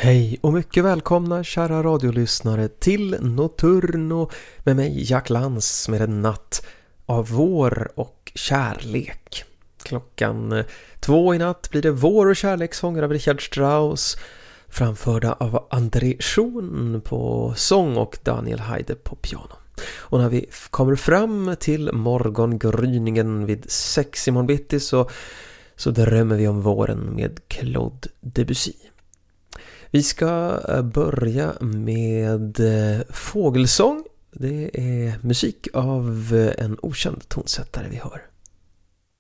Hej och mycket välkomna kära radiolyssnare till Nocturno med mig Jack Lantz med en natt av vår och kärlek. Klockan 2 i natt blir det Vår och kärlekssånger av Richard Strauss framförda av André Schun på sång och Daniel Haide på piano. Och när vi kommer fram till morgongryningen vid 6 imorgon bitti så drömmer vi om våren med Claude Debussy. Vi ska börja med fågelsång. Det är musik av en okänd tonsättare vi hör.